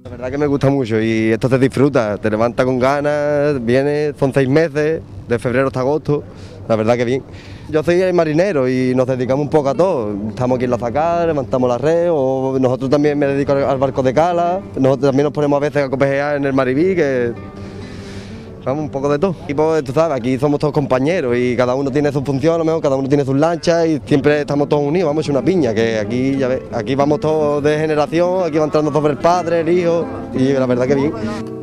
La verdad que me gusta mucho y esto se disfruta, te levanta con ganas, viene, son 6 meses, de febrero hasta agosto, la verdad que bien. Yo soy el marinero y nos dedicamos un poco a todo, estamos aquí en la zacar, levantamos la red, o nosotros también me dedico al barco de cala, nosotros también nos ponemos a veces a copejear en el Maribí, que vamos un poco de todo. Y pues tú sabes, aquí somos todos compañeros y cada uno tiene su función, a lo mejor cada uno tiene sus lanchas y siempre estamos todos unidos, vamos a una piña, que aquí ya ves, aquí vamos todos de generación, aquí va entrando sobre el padre, el hijo y la verdad que bien.